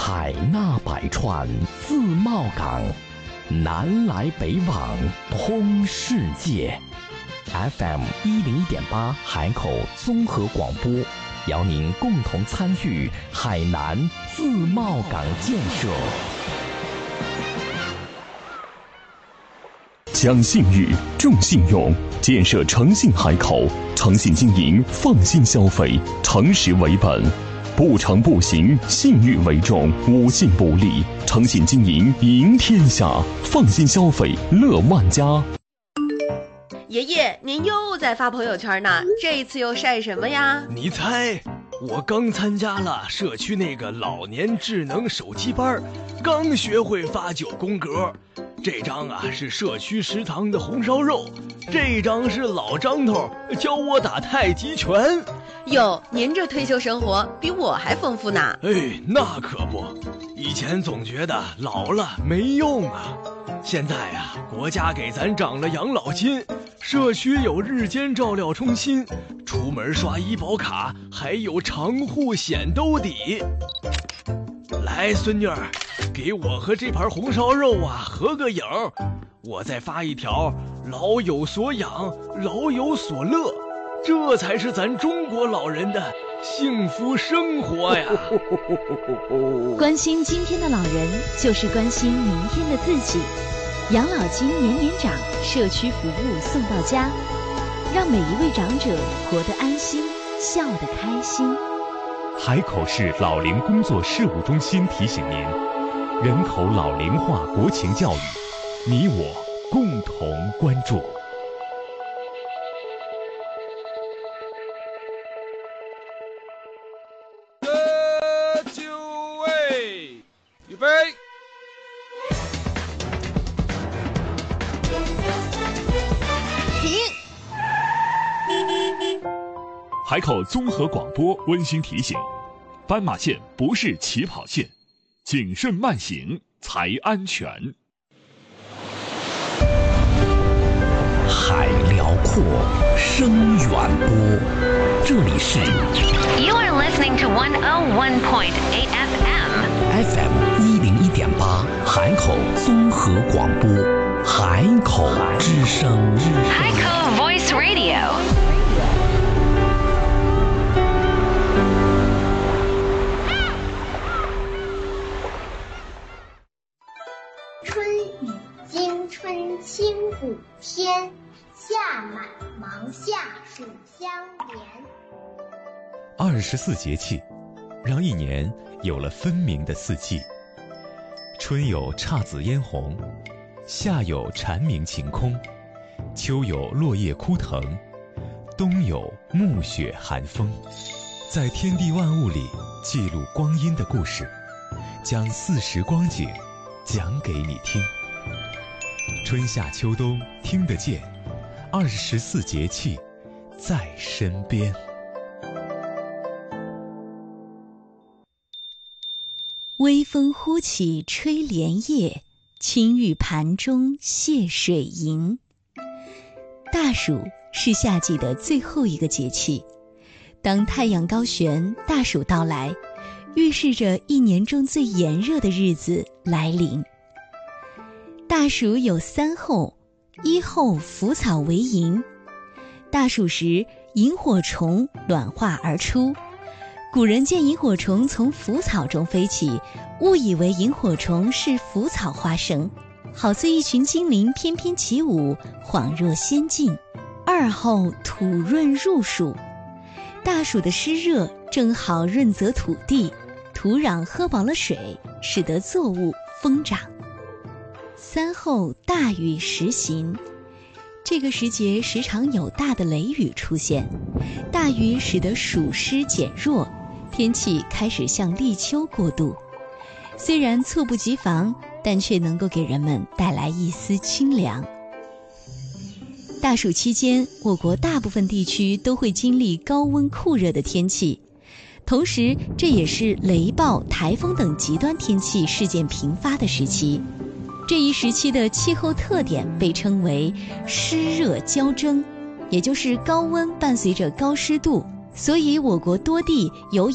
海纳百川，自贸港，南来北往，通世界。FM 101.8海口综合广播，邀您共同参与海南自贸港建设。 讲信誉，重信用，建设诚信海口，诚信经营，放心消费，诚实为本，不诚不行，信誉为重，五信不立，诚信经营赢天下，放心消费乐万家。 爷爷，您又在发朋友圈呢，这一次又晒什么呀？ 你猜，我刚参加了社区那个老年智能手机班，刚学会发9宫格。这张啊是社区食堂的红烧肉，这张是老张头教我打太极拳。 哟，您这退休生活比我还丰富呢。 哎，那可不，以前总觉得老了没用啊，现在呀，国家给咱涨了养老金，社区有日间照料中心，出门刷医保卡还有长户险兜底。来，孙女儿，给我和这盘红烧肉啊合个影，我再发一条老有所养，老有所乐，这才是咱中国老人的幸福生活呀。 关心今天的老人，就是关心明天的自己。养老金年年涨，社区服务送到家，让每一位长者活得安心，笑得开心。 海口市老龄工作事务中心提醒您，人口老龄化国情教育，你我共同关注。 就位，预备。 海口综合广播温馨提醒：斑马线不是起跑线，谨慎慢行才安全。 海辽阔，声远播，这里是 You are listening to 101.8 FM 101.8海口综合广播，海口之声， 海口 Voice Radio。 清谷天，夏满芒夏暑相连。 24节气，让一年有了分明的四季。春有姹紫嫣红，夏有蝉鸣晴空，秋有落叶枯藤，冬有暮雪寒风。在天地万物里记录光阴的故事，将四时光景讲给你听。春夏秋冬听得见，24节气在身边。 微风忽起吹莲叶，青玉盘中泻水银。大暑是夏季的最后一个节气，当太阳高悬，大暑到来，预示着一年中最炎热的日子来临。大暑有3候，1候腐草为萤。大暑时，萤火虫卵化而出。古人见萤火虫从腐草中飞起，误以为萤火虫是腐草花生，好似一群精灵翩翩起舞，恍若仙境。2候土润入暑。大暑的湿热正好润泽土地，土壤喝饱了水，使得作物疯长。3候大雨时行。这个时节时常有大的雷雨出现，大雨使得暑湿减弱，天气开始向立秋过渡。虽然猝不及防，但却能够给人们带来一丝清凉。大暑期间，我国大部分地区都会经历高温酷热的天气，同时这也是雷暴、台风等极端天气事件频发的时期。这一时期的气候特点被称为湿热交蒸，也就是高温伴随着高湿度，所以我国多地有